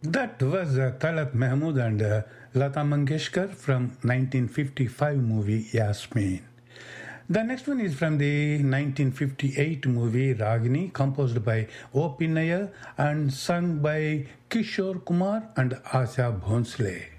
That was Talat Mahmood and Lata Mangeshkar from 1955 movie Yasmin. The next one is from the 1958 movie Ragini, composed by O. P. Nair and sung by Kishore Kumar and Asha Bhonsle.